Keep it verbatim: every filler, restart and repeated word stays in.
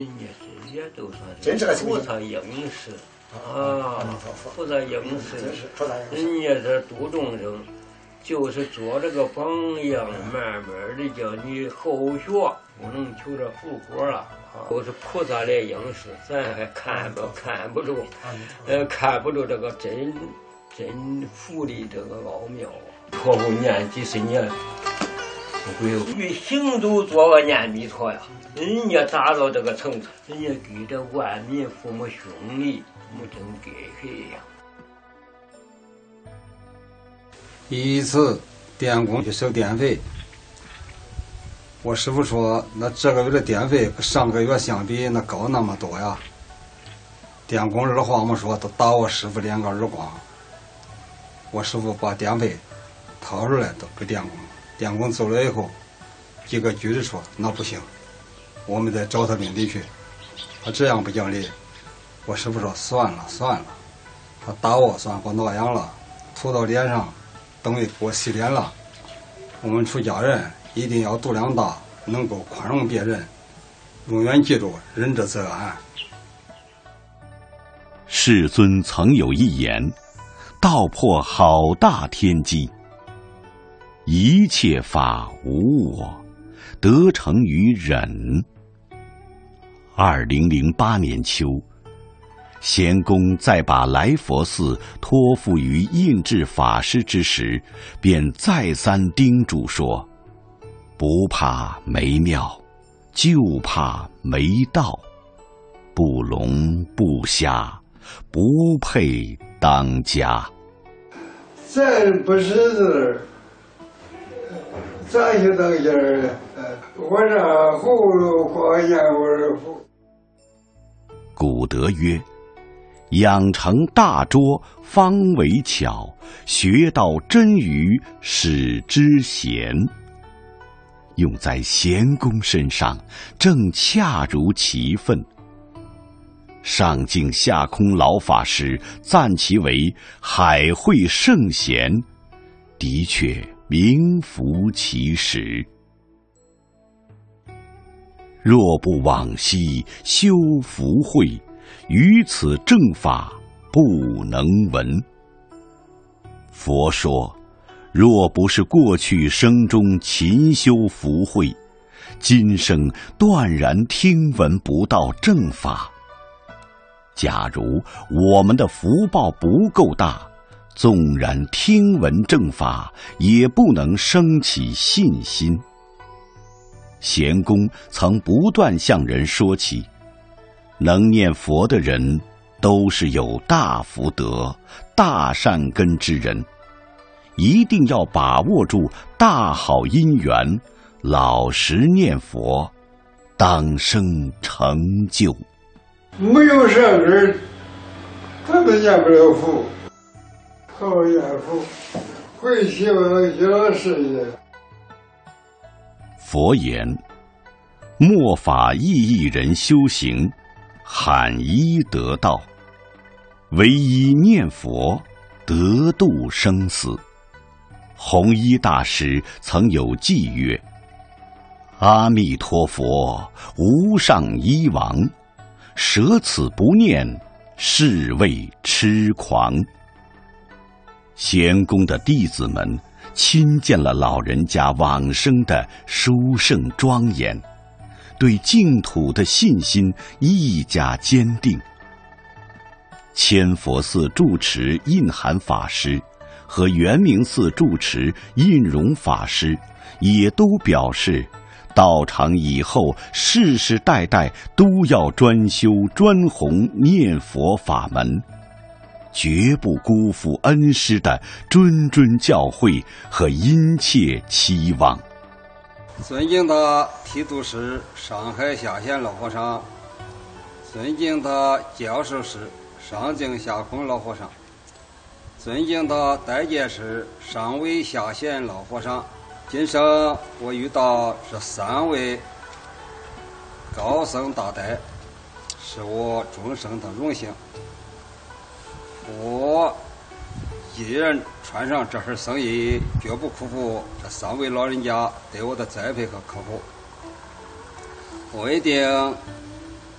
人家这些都算真是个菩萨应时啊，菩萨应时，人家这度众生，就是做这个榜样，慢慢的叫你后学，不能求这复活了。都是菩萨来应时，咱还看不看不出，呃，看不出这个真真福的这个奥妙。托付念几十年，不会越行都做个念弥陀呀。人家达到这个层次，人家给这万民父母兄弟，我们真给谁呀？ 一次电工去收电费，我师傅说，那这个月的电费跟上个月相比，那高那么多呀。电工二话没说，都打我师傅两个耳光。我师傅把电费掏出来都给电工，电工走了以后，几个局的说那不行，我们得找他领地去。他这样不讲理，我师傅说算了算了，他打我算给我挠痒了，涂到脸上，等于给我洗脸了。我们出家人一定要度量大，能够宽容别人，永远记住仁者则安。 世尊曾有一言，道破好大天机，一切法无我，得成于忍。二零零八年秋，贤公在把来佛寺托付于印智法师之时，便再三叮嘱说：不怕没庙，就怕没道，不聋不瞎，不配当家。 咱不识字，咋就当家儿呢？我让葫芦画烟味符。 古德曰：养成大拙，方为巧；学到真语，使之贤。用在贤公身上，正恰如其分。上敬下空老法师赞其为海会圣贤，的确名副其实。若不往昔修福慧，于此正法不能闻。佛说，若不是过去生中勤修福慧，今生断然听闻不到正法。假如我们的福报不够大，纵然听闻正法，也不能升起信心。贤公曾不断向人说起，能念佛的人都是有大福德、大善根之人，一定要把握住大好因缘，老实念佛，当生成就。 没有善根，他们念不了佛，好念佛，会希望小事业。 佛言：末法意义人修行，罕一得道，唯一念佛，得度生死。弘一大师曾有偈曰：阿弥陀佛，无上医王，舍此不念，是谓痴狂。贤公的弟子们亲见了老人家往生的殊胜庄严，对净土的信心愈加坚定。千佛寺住持印涵法师和圆明寺住持印容法师也都表示，道场以后世世代代都要专修专弘念佛法门，绝不辜负恩师的谆谆教诲和殷切期望。 尊敬的提督师上海下县老和尚，尊敬的教授师上敬下空老和尚，尊敬的代监师上位下县老和尚，今生我遇到这三位高僧大德，是我终生的荣幸。我一人穿上这身僧衣，绝不辜负这三位老人家对我的栽培和呵护。我一定